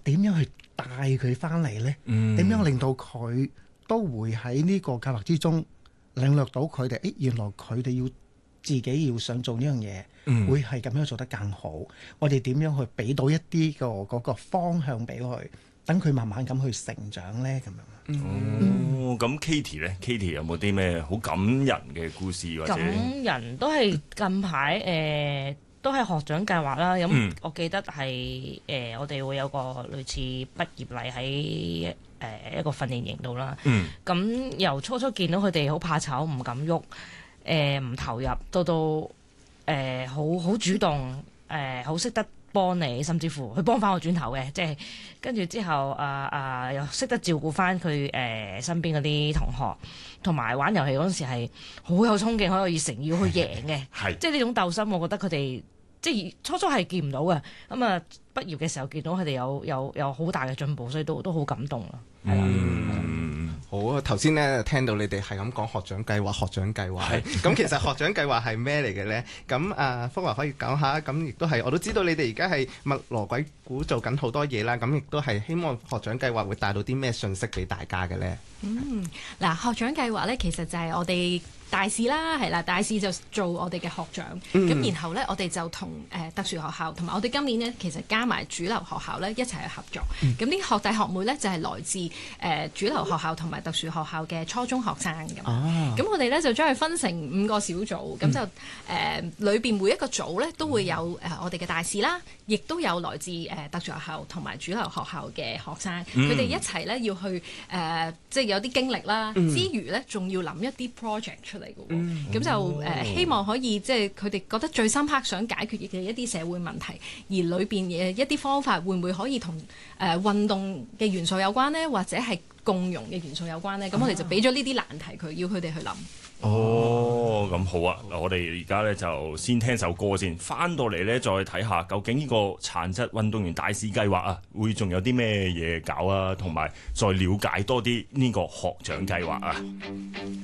點樣去帶佢翻嚟呢？點樣令到佢都會喺呢個計劃之中領略到佢哋，原來佢哋要自己要想做呢樣嘢，會係咁樣做得更好。我哋點樣去俾到一啲嗰個方向俾佢，等佢慢慢咁去成長呢？咁樣。 咁 Katie 咧 ，Katie 有冇啲咩好感人嘅故事或者？ 感人都係近排都係學長計劃啦。咁我記得係我哋會有個類似畢業禮喺一個訓練營度啦。咁由初初見到佢哋好怕醜，唔敢喐，唔投入，到好主動，好識得幫你，甚至乎佢幫翻我轉頭嘅，即係跟住之後又識得照顧翻佢身邊嗰啲同學，同埋玩遊戲嗰陣時係好有衝勁，好有熱誠要去贏嘅，即係呢種鬥心，我覺得佢哋即係初初係見唔到嘅，咁啊畢業嘅時候見到佢哋有好大嘅進步，所以都好感動咯，係啦。 好啊！頭先咧聽到你哋係咁講學長計劃，咁其實學長計劃係咩嚟嘅咧？咁福華可以講下，咁亦都係我都知道你哋而家係密鑼鬼鼓做緊好多嘢啦，咁亦都係希望學長計劃會帶到啲咩信息俾大家嘅咧？ 嗱，學長計劃咧其實就係我哋大使啦，係啦，大使就做我哋嘅學長，咁然後咧我哋就同特殊學校同埋我哋今年咧其實加埋主流學校咧一齊去合作，咁啲學弟學妹咧就係來自主流學校同埋特殊學校嘅初中學生咁，咁我哋咧就將佢分成5個小組，咁就裏邊每一個組咧都會有我哋嘅大使啦，亦都有來自特殊學校同埋主流學校嘅學生，佢哋一齊咧要去即係有啲經歷啦，之餘咧仲要諗一啲 project 出嚟嘅喎，咁就希望可以即係佢哋覺得最深刻想解決嘅一啲社會問題，而裏邊嘅一啲方法會唔會可以同運動嘅元素有關呢？或者係共融嘅元素有關呢？咁我哋就俾咗呢啲難題佢，要佢哋去諗。 咁好啊！我哋而家咧就先聽首歌先，翻到嚟咧再睇下究竟呢個殘疾運動員大使計劃啊，會仲有啲咩嘢搞啊，同埋再了解多啲呢個學長計劃啊。